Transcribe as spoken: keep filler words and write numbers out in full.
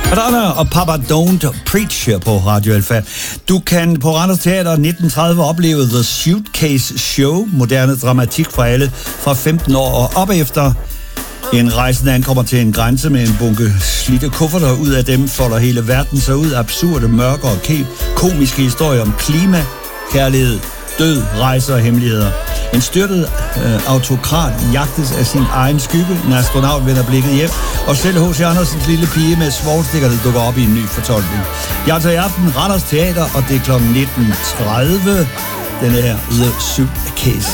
Madonna og Papa Don't Preach her på Radio Alfa. Du kan på Randers Teater nitten tredive opleve The Suitcase Show, moderne dramatik for alle fra femten år og op efter. En rejsende ankommer til en grænse med en bunke slidte kufferter. Ud af dem folder hele verden sig ud. Absurde, mørke og komiske historier om klima, kærlighed, død, rejser og hemmeligheder. En styrtet øh, autokrat jagtes af sin egen skygge. En astronaut vender blikket hjem. Og selv H C Andersens lille pige med svovlstikkerne dukker op i en ny fortolkning. Jeg er altså i aften Randers Teater, og det er klokken nitten tredive. Den er The Suitcase